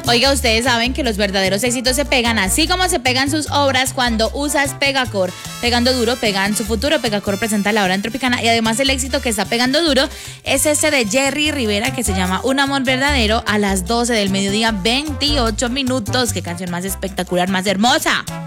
Oiga, ustedes saben que los verdaderos éxitos se pegan así como se pegan sus obras cuando usas Pegacor. Pegando duro, pegan su futuro. Pegacor presenta La Hora en Tropicana y además el éxito que está pegando duro es este de Jerry Rivera que se llama Un Amor Verdadero a las 12 del mediodía, 28 minutos. Qué canción más espectacular, más hermosa.